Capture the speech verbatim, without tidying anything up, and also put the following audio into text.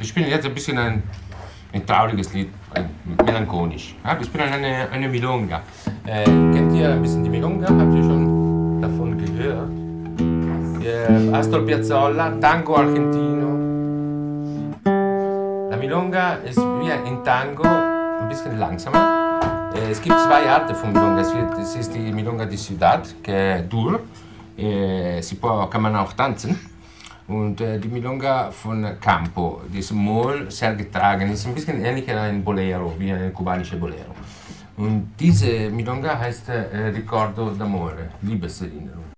wir spielen jetzt ein bisschen ein, ein trauriges Lied, ein, melancholisch. Ja, wir spielen eine, eine Milonga. Äh, kennt ihr ein bisschen die Milonga? Habt ihr schon davon gehört? Äh, Astor Piazzolla, Tango Argentino. La Milonga ist wie ein Tango, ein bisschen langsamer. Äh, es gibt zwei Arten von Milonga. Es, wird, es ist die Milonga di Ciudad, che è dur. Äh, si può, kann man auch tanzen. Und äh, die Milonga von Campo, die ist moll, sehr getragen, ist ein bisschen ähnlich an ein Bolero, wie ein kubanische Bolero. Und diese Milonga heißt äh, Ricordo d'amore, Liebeserinnerung.